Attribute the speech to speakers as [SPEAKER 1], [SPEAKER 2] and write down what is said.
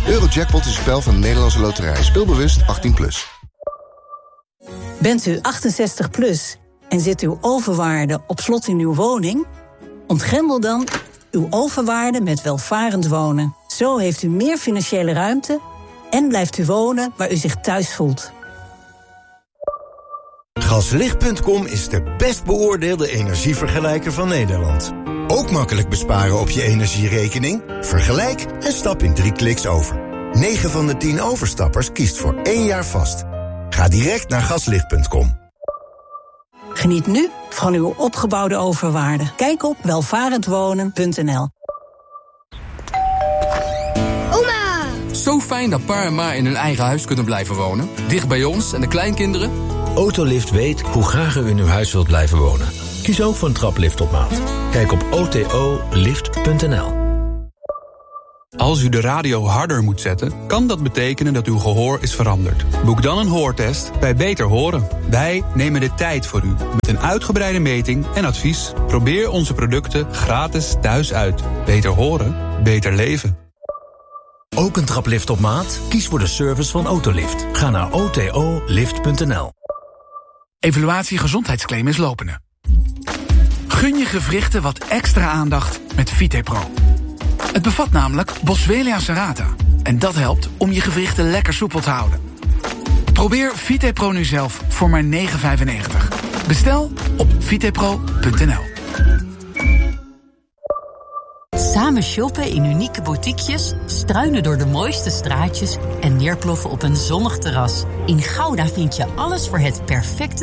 [SPEAKER 1] Eurojackpot is een spel van de Nederlandse Loterij. Speelbewust 18+.
[SPEAKER 2] Bent u 68 plus en zit uw overwaarde op slot in uw woning? Ontgrendel dan uw overwaarde met welvarend wonen. Zo heeft u meer financiële ruimte en blijft u wonen waar u zich thuis voelt.
[SPEAKER 3] Gaslicht.com is de best beoordeelde energievergelijker van Nederland. Ook makkelijk besparen op je energierekening? Vergelijk en stap in 3 kliks over. 9 van de 10 overstappers kiest voor 1 jaar vast. Ga direct naar Gaslicht.com.
[SPEAKER 2] Geniet nu van uw opgebouwde overwaarde. Kijk op welvarendwonen.nl.
[SPEAKER 4] Oma!
[SPEAKER 5] Zo fijn dat pa en ma in hun eigen huis kunnen blijven wonen. Dicht bij ons en de kleinkinderen.
[SPEAKER 6] Autolift weet hoe graag u in uw huis wilt blijven wonen. Kies ook voor een traplift op maat. Kijk op otolift.nl.
[SPEAKER 7] Als u de radio harder moet zetten, kan dat betekenen dat uw gehoor is veranderd. Boek dan een hoortest bij Beter Horen. Wij nemen de tijd voor u, met een uitgebreide meting en advies. Probeer onze producten gratis thuis uit. Beter horen, beter leven.
[SPEAKER 6] Ook een traplift op maat? Kies voor de service van Autolift. Ga naar otolift.nl.
[SPEAKER 8] Evaluatie gezondheidsclaim is lopende. Gun je gewrichten wat extra aandacht met VitePro. Het bevat namelijk Boswellia serrata. En dat helpt om je gewrichten lekker soepel te houden. Probeer VitePro nu zelf voor maar €9,95. Bestel op vitepro.nl.
[SPEAKER 9] Samen shoppen in unieke boutiquejes, struinen door de mooiste straatjes en neerploffen op een zonnig terras. In Gouda vind je alles voor het perfecte